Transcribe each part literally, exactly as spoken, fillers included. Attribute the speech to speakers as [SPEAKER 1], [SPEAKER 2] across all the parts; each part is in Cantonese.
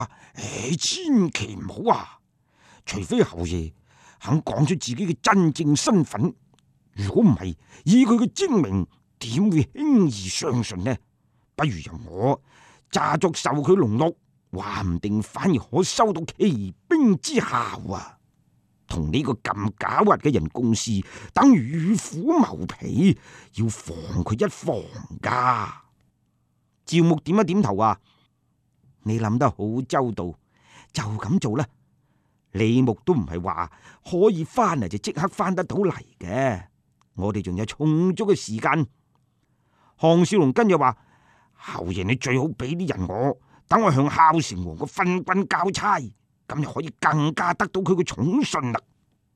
[SPEAKER 1] 誒，千祈唔好啊！除非侯爺肯講出自己嘅真正身份，如果唔係，以佢嘅精明，點會輕易相信呢？不如由我詐作受佢籠絡，話唔定反而可收到奇兵之效啊！同呢個咁狡猾嘅人共事，等於與虎謀皮，要防佢一防噶。趙牧點一點頭話：你諗得好周到，就咁做啦。李牧都唔係話可以翻嚟就即刻翻得到嚟嘅，我哋仲有充足嘅時間。項少龍跟住話：侯爺你最好俾啲人我，等我向孝成王個分軍交差，咁就可以更加得到佢嘅寵信啦。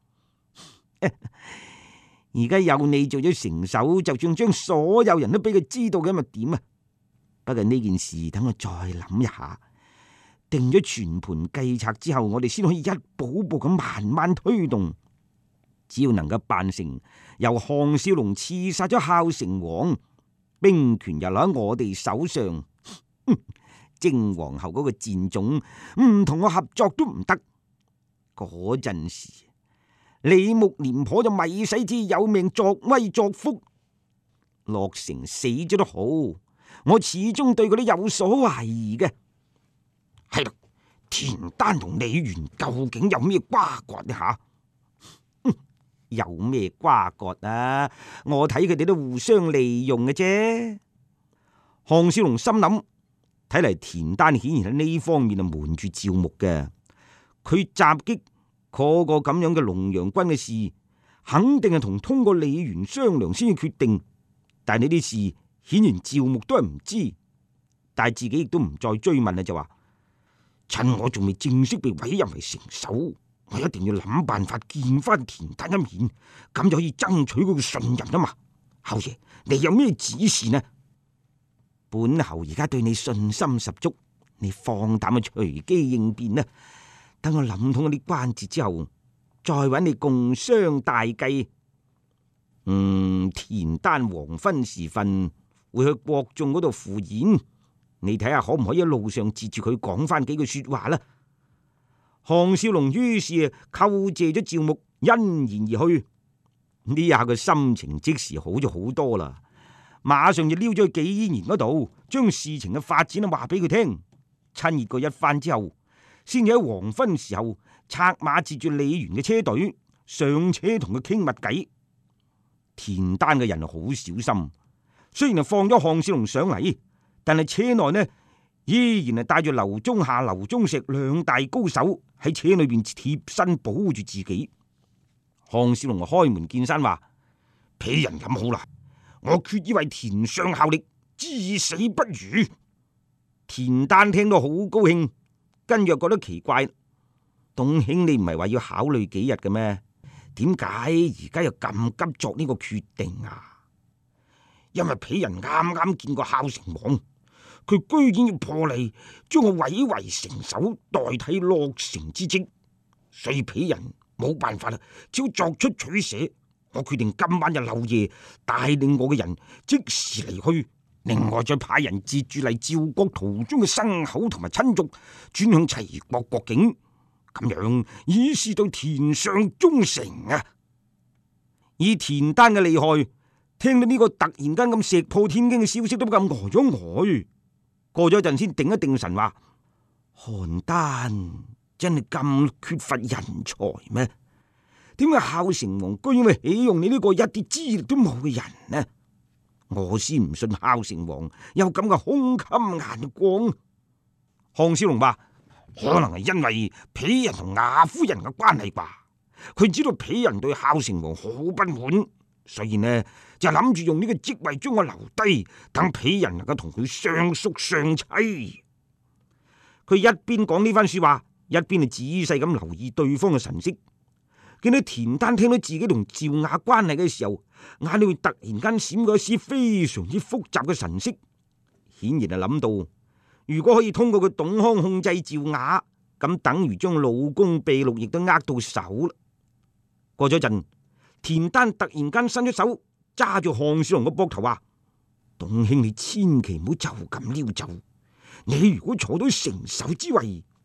[SPEAKER 1] 而家有你做咗成手，就算將所有人都俾佢知道嘅，咪點啊？不過呢件事等我再諗一下，定咗全盤計策之後，我哋先可以一步步咁慢慢推動。只要能夠辦成由項少龍刺殺咗孝成王，兵權又留喺我哋手上，靖皇后嗰個賤種唔同我合作都唔得。嗰陣時，李牧廉頗就咪使之有命作威作福，洛成死咗都好，我始終對佢都有所懷疑嘅。係啦，田丹同李元究竟有咩瓜葛呢？吓，有咩瓜葛啊？我睇佢哋都互相利用嘅啫。項少龍心諗，睇嚟田丹顯然喺呢方面係瞞住趙牧嘅，佢襲擊嗰個咁樣嘅龍陽軍嘅事，肯定係同通過李元商量先至決定。但係呢啲事顯然趙牧都係唔知，但係自己亦都唔再追問啦，就話趁我仲未正式被委任為城守，我一定要諗辦法見翻田丹一面，咁就可以爭取佢嘅信任啊嘛。侯爺，你有咩指示呢？本侯而家對你信心十足，你放膽去隨機應變啦。等我諗通嗰啲關節之後，再揾你共商大計。嗯，田丹黃昏時分會去國眾嗰度赴宴，你睇下可唔可以喺路上截住佢講翻幾句說話啦？項少龍於是叩謝咗趙牧，欣然而去。呢下個心情即時好咗好多啦，馬上就撩咗去紀伊年嗰度，將事情嘅發展啊話俾佢聽，親熱過一番之後，先至喺黃昏時候策馬截住李元嘅車隊上車同佢傾密計。田丹嘅人好小心，雖然係放咗項少龍上嚟，但係車內呢依然係帶住劉忠夏、劉忠石兩大高手喺車裏邊貼身保護住自己。項少龍開門見山話：鄙人諗好啦，我決意為田相效力，至死不渝。田丹聽到好高興，跟住覺得奇怪，董卿你唔係話要考慮幾日嘅咩？點解而家又咁急作呢個決定啊？因為鄙人啱啱見過孝成王，佢居然要破例將我委為城守，代替洛成之職，所以鄙人冇辦法啦，只要作出取捨。我決定今晚就漏夜帶領我嘅人即時離去，另外再派人截住嚟趙國途中嘅牲口同埋親族，轉向齊國國境。咁樣以示對田相忠誠啊！以田丹嘅厲害，聽到呢個突然間咁石破天驚嘅消息都咁呆咗呆，過咗一陣先定一定神話：韓丹真係咁缺乏人才咩？點解孝成王居然會起用你呢個一啲資歷都冇嘅人呢？我先唔信孝成王有咁嘅胸襟眼光。項少龍話：可能係因為鄙人同雅夫人嘅關係吧，佢知道鄙人對孝成王好不滿，所以呢就諗住用呢個職位將我留低，等鄙人能夠同佢相宿相棲。佢一邊講呢番說話，一邊係仔細咁留意對方嘅神色。見到田丹聽到自己同趙雅關係嘅時候，眼裏會突然間閃過一絲非常之複雜嘅神色，顯然係諗到，如果可以通過佢董康控制趙雅，咁等於將老公秘錄亦都握到手啦。過咗陣，田丹突然間伸出手揸住項少龍個膊頭話：董兄，你千祈唔好就咁撩走，你如果坐到成守之位，